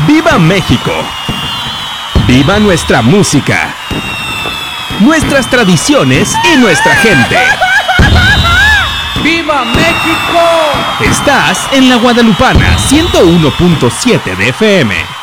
¡Viva México! ¡Viva nuestra música! Nuestras tradiciones y nuestra gente. ¡Viva México! Estás en La Guadalupana 101.7 de FM.